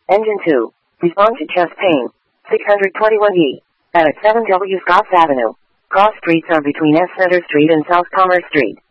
Engine 2. Respond to chest pain. 621E. At 7W Scotts Avenue. Cross streets are between S. Center Street and South Commerce Street.